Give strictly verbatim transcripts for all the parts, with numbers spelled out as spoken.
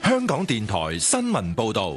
香港電台新聞報道。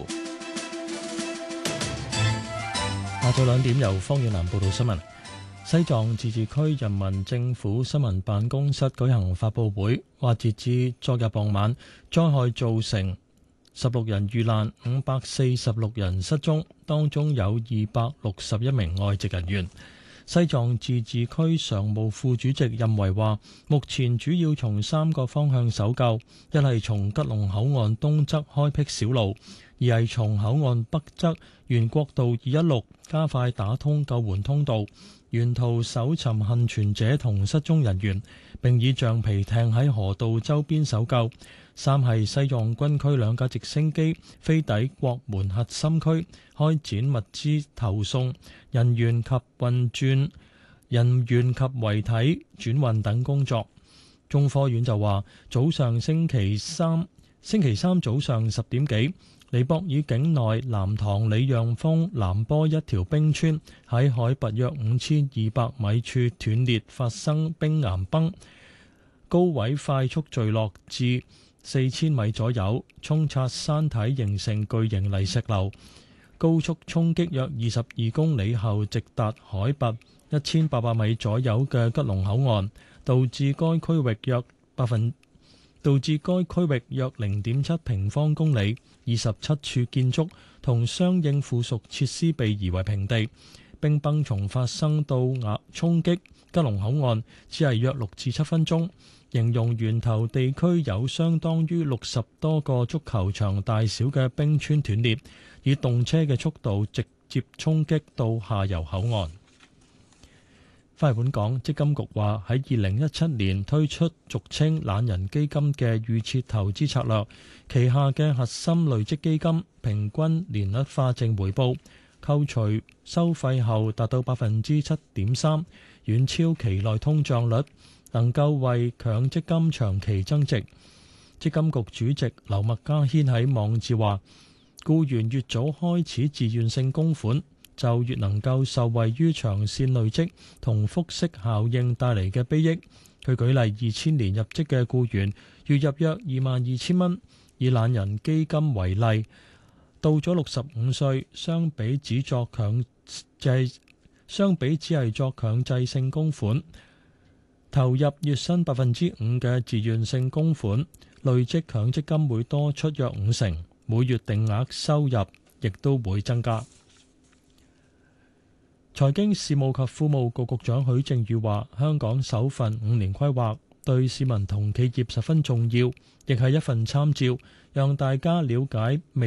下晝兩點由方遠南報道新聞。西藏自治區人民政府新聞辦公室舉行發佈會，話截至昨日傍晚，災害造成十六人遇難，五百四十六人失蹤，當中有二百六十一名外籍人員。西藏自治區常務副主席任維話，目前主要從三個方向搜救，一係從吉隆口岸東側開闢小路，二係從口岸北側沿國道二一六加快打通救援通道，沿途搜尋幸存者同失蹤人員，並以橡皮艇喺河道周邊搜救。三係西藏軍區兩架直升機飛抵國門核心區，開展物資投送、人員及運轉、人員及遺體轉運等工作。中科院就話，早上星期三星期三早上十點幾，尼泊爾境內南塘里讓峰南坡一條冰川喺海拔約五千二百米處斷裂，發生冰岩崩，高位快速墜落至四千米左右，沖刷山體形成巨型泥石流，高速衝擊約二十二公里後直達海拔一千八百米左右嘅吉隆口岸，導致該區域約百分導致該區域約零點七平方公里，二十七處建築同相應附屬設施被夷為平地。冰崩從發生到壓衝擊吉隆口岸只係約六至七分鐘。形容源頭地區有相當於六十多個足球場大小嘅冰川斷裂，以動車嘅速度直接衝擊到下游口岸。翻嚟本港，積金局話喺二零一七年推出俗稱懶人基金嘅預設投資策略，旗下嘅核心累積基金平均年率化淨回報扣除收費後達到百分之七點三，遠超期內通脹率，能夠為強積金長期增值。積金局主席劉麥嘉軒喺網誌話，僱員越早開始自願性供款，就越能夠受惠於長線累積同複息效應帶嚟嘅裨益。佢舉例，二千年入職嘅僱員月入約二萬二千蚊，以懶人基金為例，到咗六十五歲，相比只作強制，相比只係作強制性供款，投入月薪百分之五嘅自願性供款，累積強積金會多出約五成，每月定額收入亦都會增加。財經事務及庫務局局長許正宇話，香港首份五年規劃對市民同企業十分重要，亦係一份參照，讓大家了解未